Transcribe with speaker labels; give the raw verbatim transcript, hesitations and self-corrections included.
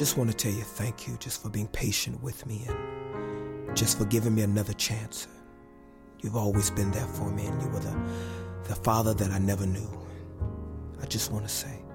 Speaker 1: just want to tell you thank you just for being patient with me and just for giving me another chance. You've always been there for me, and you were the, the father that I never knew. I just want to say